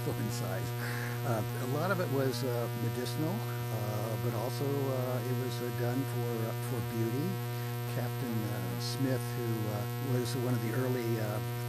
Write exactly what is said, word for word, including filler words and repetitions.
thorn size. Uh, a lot of it was uh, medicinal, uh, but also uh, it was uh, done for uh, for beauty. Captain uh, Smith, who uh, was one of the early uh,